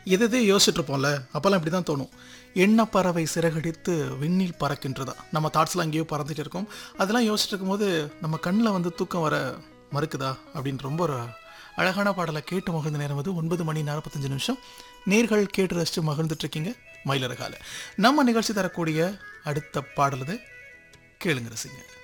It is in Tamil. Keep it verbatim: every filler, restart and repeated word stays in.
எது எதே யோசிச்சுட்டு இருப்போம்ல, அப்போல்லாம் இப்படி தான் தோணும். எண்ண பறவை சிறகடித்து விண்ணில் பறக்கின்றதா, நம்ம தாட்ஸ்லாம் எங்கேயோ பறந்துட்டு இருக்கோம். அதெல்லாம் யோசிச்சுட்டு இருக்கும்போது நம்ம கண்ணில் வந்து தூக்கம் வர மறுக்குதா அப்படின்னு ரொம்ப ஒரு அழகான பாடலை கேட்டு மகிழ்ந்த நேரம் வந்து ஒன்பது மணி நாற்பத்தஞ்சு நிமிஷம். நேர்கள் கேட்டு ரசித்து மகிழ்ந்துட்டு இருக்கீங்க மயிலரகால. நம்ம நிகழ்ச்சி தரக்கூடிய அடுத்த பாடல் இது, கேளுங்க ரசிங்க.